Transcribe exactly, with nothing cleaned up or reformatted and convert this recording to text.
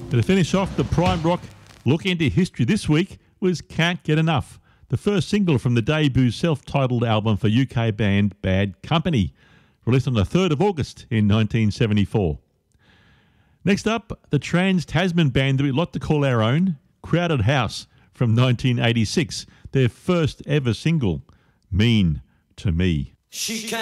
To finish off the Prime Rock look into history this week was Can't Get Enough, the first single from the debut self-titled album for U K band Bad Company, released on the third of August in nineteen seventy-four. Next up, the Trans-Tasman band that we like to call our own, Crowded House, from nineteen eighty-six, their first ever single, Mean to Me. She